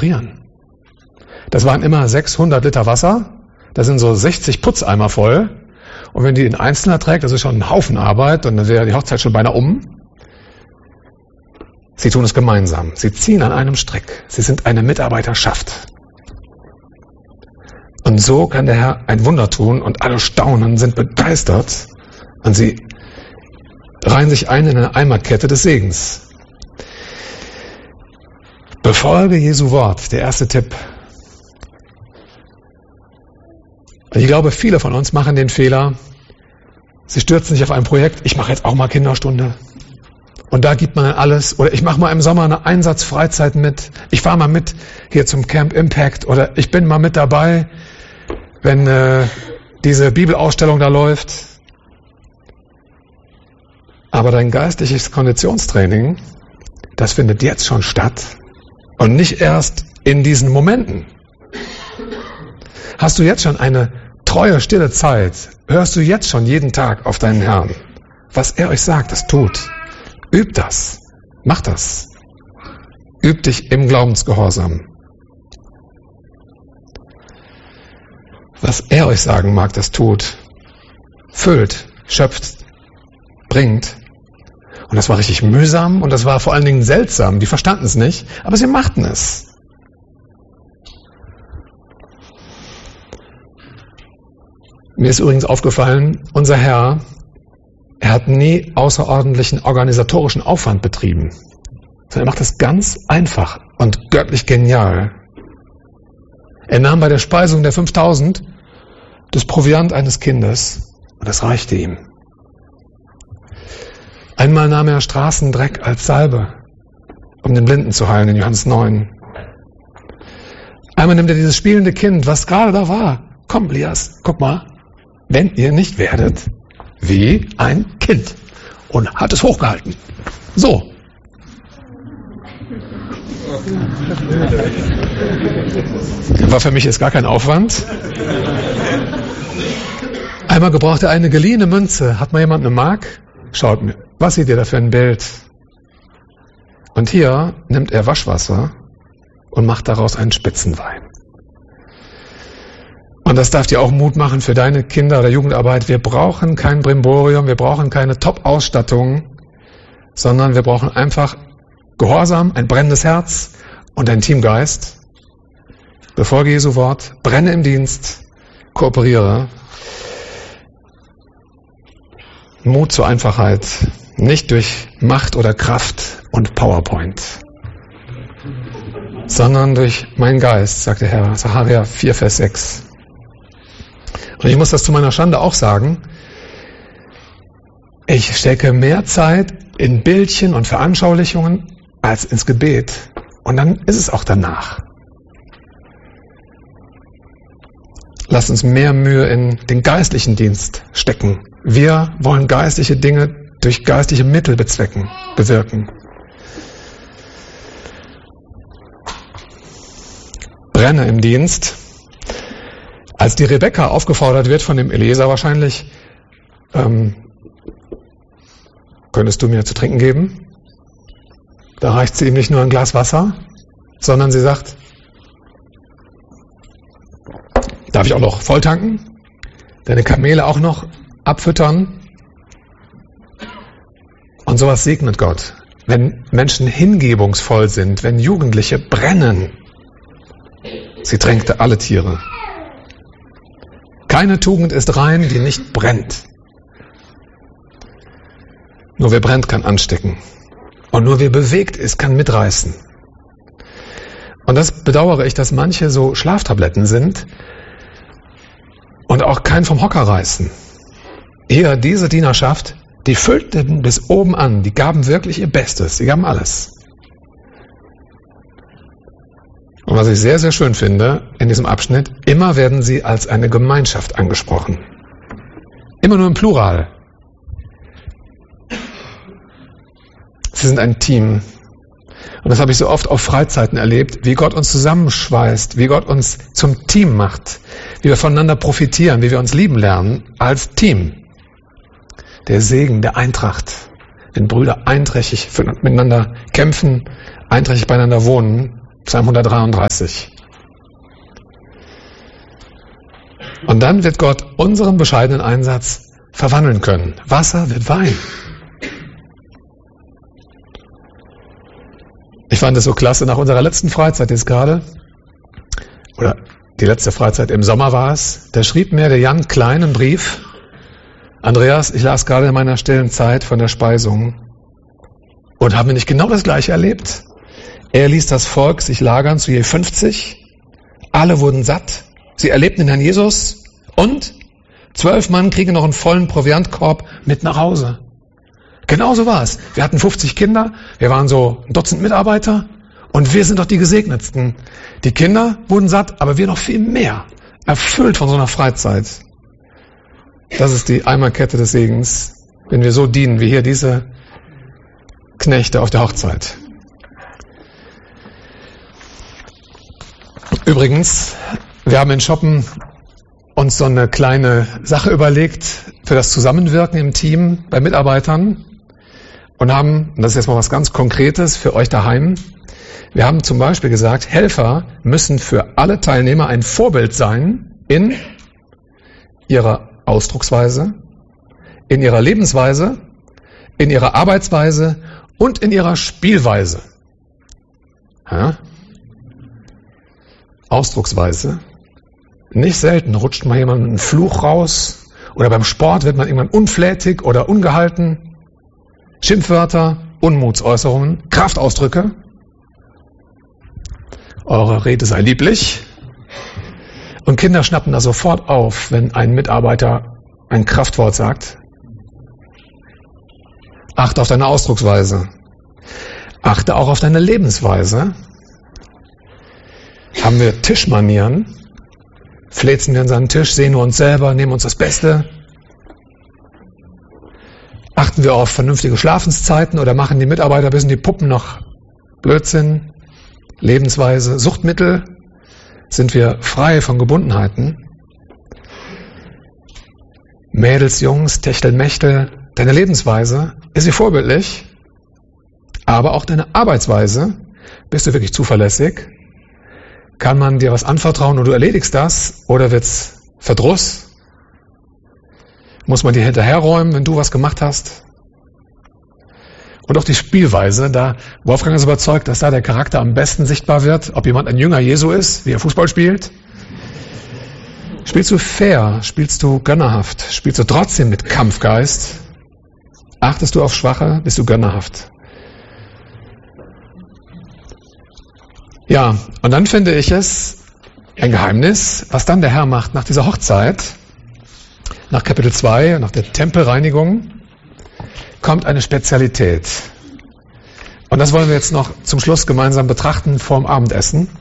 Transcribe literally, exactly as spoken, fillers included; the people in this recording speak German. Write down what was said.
reparieren. Das waren immer sechshundert Liter Wasser, da sind so sechzig Putzeimer voll. Und wenn die ein Einzelner trägt, das ist schon ein Haufen Arbeit, und dann wäre die Hochzeit schon beinahe um. Sie tun es gemeinsam. Sie ziehen an einem Strick. Sie sind eine Mitarbeiterschaft. Und so kann der Herr ein Wunder tun und alle staunen, sind begeistert und sie reihen sich ein in eine Eimerkette des Segens. Befolge Jesu Wort, der erste Tipp. Ich glaube, viele von uns machen den Fehler, sie stürzen sich auf ein Projekt, ich mache jetzt auch mal Kinderstunde. Und da gibt man dann alles. Oder ich mache mal im Sommer eine Einsatzfreizeit mit. Ich fahre mal mit hier zum Camp Impact. Oder ich bin mal mit dabei, wenn äh, diese Bibelausstellung da läuft. Aber dein geistliches Konditionstraining, das findet jetzt schon statt. Und nicht erst in diesen Momenten. Hast du jetzt schon eine treue, stille Zeit? Hörst du jetzt schon jeden Tag auf deinen Herrn? Was er euch sagt, das tut. Übt das. Mach das. Üb dich im Glaubensgehorsam. Was er euch sagen mag, das tut. Füllt, schöpft, bringt. Und das war richtig mühsam und das war vor allen Dingen seltsam. Die verstanden es nicht, aber sie machten es. Mir ist übrigens aufgefallen, unser Herr, er hat nie außerordentlichen organisatorischen Aufwand betrieben, sondern er macht es ganz einfach und göttlich genial. Er nahm bei der Speisung der fünftausend das Proviant eines Kindes und das reichte ihm. Einmal nahm er Straßendreck als Salbe, um den Blinden zu heilen in Johannes neun. Einmal nimmt er dieses spielende Kind, was gerade da war. Komm, Lias, guck mal, wenn ihr nicht werdet wie ein Kind, und hat es hochgehalten. So. War für mich jetzt gar kein Aufwand. Einmal gebrauchte er eine geliehene Münze. Hat mal jemand eine Mark? Schaut mir. Was seht ihr da für ein Bild? Und hier nimmt er Waschwasser und macht daraus einen Spitzenwein. Und das darf dir auch Mut machen für deine Kinder- oder Jugendarbeit. Wir brauchen kein Brimborium, wir brauchen keine Top-Ausstattung, sondern wir brauchen einfach Gehorsam, ein brennendes Herz und ein Teamgeist. Befolge Jesu Wort, brenne im Dienst, kooperiere. Mut zur Einfachheit, nicht durch Macht oder Kraft und PowerPoint, sondern durch meinen Geist, sagt der Herr, Sacharja vier, Vers sechs. Und ich muss das zu meiner Schande auch sagen, ich stecke mehr Zeit in Bildchen und Veranschaulichungen als ins Gebet. Und dann ist es auch danach. Lasst uns mehr Mühe in den geistlichen Dienst stecken. Wir wollen geistliche Dinge durch geistliche Mittel bezwecken, bewirken. Brenne im Dienst. Als die Rebekka aufgefordert wird von dem Eliezer wahrscheinlich, ähm, könntest du mir zu trinken geben? Da reicht sie ihm nicht nur ein Glas Wasser, sondern sie sagt, darf ich auch noch volltanken? Deine Kamele auch noch abfüttern? Und sowas segnet Gott. Wenn Menschen hingebungsvoll sind, wenn Jugendliche brennen. Sie tränkte alle Tiere. Keine Tugend ist rein, die nicht brennt. Nur wer brennt, kann anstecken. Und nur wer bewegt ist, kann mitreißen. Und das bedauere ich, dass manche so Schlaftabletten sind und auch keinen vom Hocker reißen. Eher diese Dienerschaft, die füllten bis oben an, die gaben wirklich ihr Bestes, die gaben alles. Und was ich sehr, sehr schön finde in diesem Abschnitt, immer werden sie als eine Gemeinschaft angesprochen. Immer nur im Plural. Sie sind ein Team. Und das habe ich so oft auf Freizeiten erlebt, wie Gott uns zusammenschweißt, wie Gott uns zum Team macht, wie wir voneinander profitieren, wie wir uns lieben lernen als Team. Der Segen der Eintracht, wenn Brüder einträchtig miteinander kämpfen, einträchtig beieinander wohnen, Psalm hundertdreiunddreißig. Und dann wird Gott unseren bescheidenen Einsatz verwandeln können. Wasser wird Wein. Ich fand es so klasse, nach unserer letzten Freizeit jetzt gerade, oder die letzte Freizeit im Sommer war es, da schrieb mir der Jan Klein einen Brief: Andreas, ich las gerade in meiner stillen Zeit von der Speisung und habe nicht genau das Gleiche erlebt. Er ließ das Volk sich lagern zu je fünfzig, alle wurden satt, sie erlebten den Herrn Jesus und zwölf Mann kriegen noch einen vollen Proviantkorb mit nach Hause. Genauso war es. Wir hatten fünfzig Kinder, wir waren so ein Dutzend Mitarbeiter und wir sind doch die Gesegnetsten. Die Kinder wurden satt, aber wir noch viel mehr, erfüllt von so einer Freizeit. Das ist die Eimerkette des Segens, wenn wir so dienen, wie hier diese Knechte auf der Hochzeit. Übrigens, wir haben in Schoppen uns so eine kleine Sache überlegt für das Zusammenwirken im Team bei Mitarbeitern und haben, und das ist jetzt mal was ganz Konkretes für euch daheim, wir haben zum Beispiel gesagt, Helfer müssen für alle Teilnehmer ein Vorbild sein in ihrer Ausdrucksweise, in ihrer Lebensweise, in ihrer Arbeitsweise und in ihrer Spielweise. Ja? Ausdrucksweise. Nicht selten rutscht mal jemand einen Fluch raus oder beim Sport wird man irgendwann unflätig oder ungehalten. Schimpfwörter, Unmutsäußerungen, Kraftausdrücke. Eure Rede sei lieblich. Und Kinder schnappen da sofort auf, wenn ein Mitarbeiter ein Kraftwort sagt. Achte auf deine Ausdrucksweise. Achte auch auf deine Lebensweise. Haben wir Tischmanieren? Fläzen wir an seinen Tisch, sehen wir uns selber, nehmen uns das Beste? Achten wir auf vernünftige Schlafenszeiten oder machen die Mitarbeiter bis in die Puppen noch Blödsinn? Lebensweise, Suchtmittel? Sind wir frei von Gebundenheiten? Mädels, Jungs, Techtelmechtel, deine Lebensweise, ist sie vorbildlich? Aber auch deine Arbeitsweise, bist du wirklich zuverlässig? Kann man dir was anvertrauen und du erledigst das? Oder wird's Verdruss? Muss man dir hinterherräumen, wenn du was gemacht hast? Und auch die Spielweise, da Wolfgang ist überzeugt, dass da der Charakter am besten sichtbar wird, ob jemand ein Jünger Jesu ist, wie er Fußball spielt. Spielst du fair? Spielst du gönnerhaft? Spielst du trotzdem mit Kampfgeist? Achtest du auf Schwache? Bist du gönnerhaft? Ja, und dann finde ich es ein Geheimnis, was dann der Herr macht nach dieser Hochzeit, nach Kapitel zwei, nach der Tempelreinigung, kommt eine Spezialität. Und das wollen wir jetzt noch zum Schluss gemeinsam betrachten vor dem Abendessen.